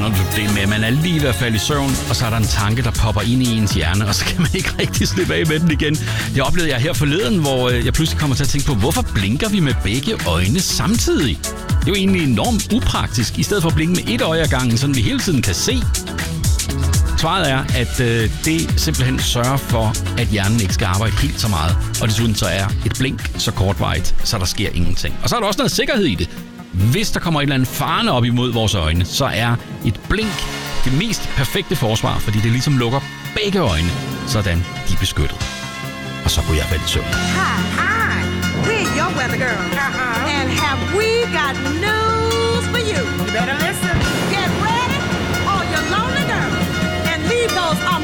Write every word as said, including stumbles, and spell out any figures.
kender du det med, at man er lige ved at falde i søvn, og så er der en tanke, der popper ind i ens hjerne, og så kan man ikke rigtig slippe af med den igen. Det oplevede jeg her forleden, hvor jeg pludselig kommer til at tænke på, hvorfor blinker vi med begge øjne samtidig? Det er jo egentlig enormt upraktisk, i stedet for at blinke med et øje ad gangen, så vi hele tiden kan se. Svaret er, at øh, det simpelthen sørger for, at hjernen ikke skal arbejde helt så meget. Og desuden så er et blink så kortvarigt, så der sker ingenting. Og så er der også noget sikkerhed i det. Hvis der kommer et eller andet farne op imod vores øjne, så er et blink det mest perfekte forsvar, fordi det ligesom lukker begge øjne, sådan de er beskyttet. Og så kunne jeg falde i søvn. Hi, hi, we're your weather girl. Uh-huh. And have we got news for you? You better listen. Get ready, all your lonely girls, and leave those